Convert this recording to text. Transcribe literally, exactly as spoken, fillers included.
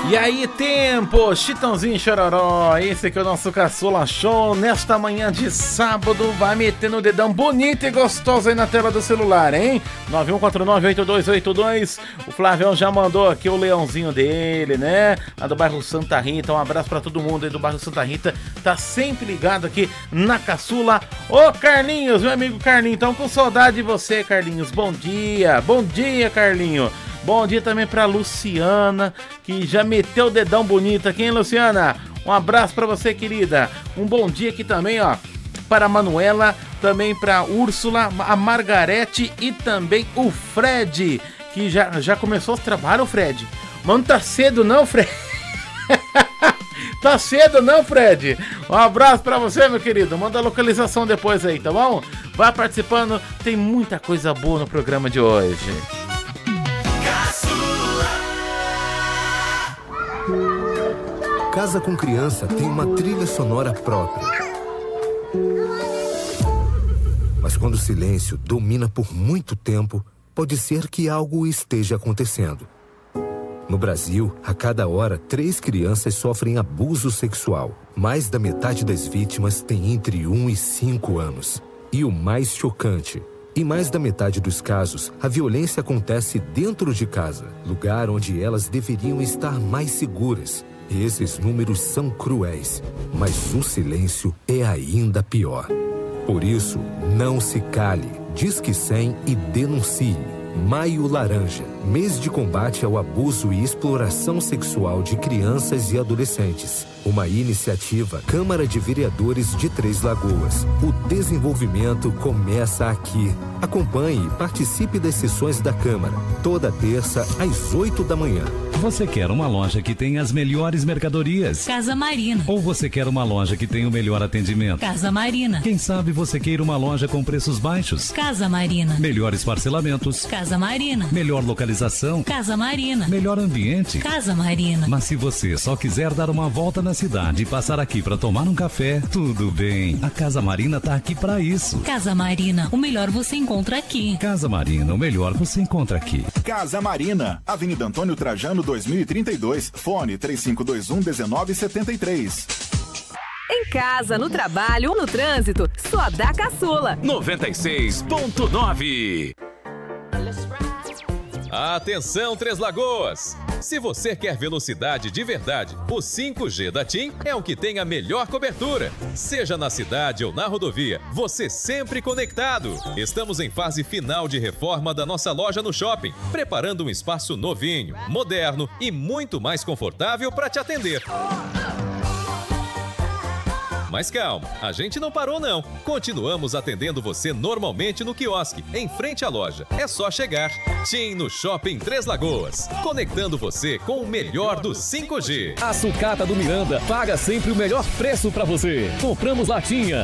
E aí, tempo, Chitãozinho e Chororó, esse aqui é o nosso Caçula Show. Nesta manhã de sábado, vai metendo o dedão bonito e gostoso aí na tela do celular, hein? nove um quatro nove oito dois oito dois. O Flavião já mandou aqui o leãozinho dele, né? Lá do bairro Santa Rita, um abraço pra todo mundo aí do bairro Santa Rita. Tá sempre ligado aqui na Caçula. Ô Carlinhos, meu amigo Carlinhos, então com saudade de você, Carlinhos. Bom dia, bom dia, Carlinho. Bom dia também pra Luciana, que já meteu o dedão bonito aqui, hein, Luciana? Um abraço pra você, querida. Um bom dia aqui também, ó, para a Manuela, também pra Úrsula, a Margarete e também o Fred, que já, já começou os trabalhos, Fred. Mano, tá cedo não, Fred? Tá cedo não, Fred? Um abraço pra você, meu querido. Manda a localização depois aí, tá bom? Vai participando, tem muita coisa boa no programa de hoje. Casa com Criança tem uma trilha sonora própria. Mas quando o silêncio domina por muito tempo, pode ser que algo esteja acontecendo. No Brasil, a cada hora, três crianças sofrem abuso sexual. Mais da metade das vítimas tem entre um e cinco anos. E o mais chocante, em mais da metade dos casos, a violência acontece dentro de casa, lugar onde elas deveriam estar mais seguras. Esses números são cruéis, mas o silêncio é ainda pior. Por isso, não se cale, disque cem e denuncie. Maio Laranja, mês de combate ao abuso e exploração sexual de crianças e adolescentes. Uma iniciativa Câmara de Vereadores de Três Lagoas. O desenvolvimento começa aqui. Acompanhe e participe das sessões da Câmara, toda terça às oito da manhã. Você quer uma loja que tenha as melhores mercadorias? Casa Marina. Ou você quer uma loja que tenha o melhor atendimento? Casa Marina. Quem sabe você queira uma loja com preços baixos? Casa Marina. Melhores parcelamentos? Casa Marina. Melhor localização? Casa Marina. Melhor ambiente? Casa Marina. Mas se você só quiser dar uma volta na cidade e passar aqui para tomar um café, tudo bem. A Casa Marina tá aqui para isso. Casa Marina, o melhor você encontra aqui. Casa Marina, o melhor você encontra aqui. Casa Marina, Avenida Antônio Trajano, dois mil e trinta e dois, fone três cinco dois um, um nove sete três. Em casa, no trabalho ou no trânsito, só dá Caçula. noventa e seis ponto nove. Atenção, Três Lagoas! Se você quer velocidade de verdade, o cinco G da TIM é o que tem a melhor cobertura. Seja na cidade ou na rodovia, você sempre conectado. Estamos em fase final de reforma da nossa loja no shopping, preparando um espaço novinho, moderno e muito mais confortável para te atender. Mas calma, a gente não parou não. Continuamos atendendo você normalmente no quiosque, em frente à loja. É só chegar. TIM no Shopping Três Lagoas, conectando você com o melhor do cinco G. A Sucata do Miranda paga sempre o melhor preço para você. Compramos latinha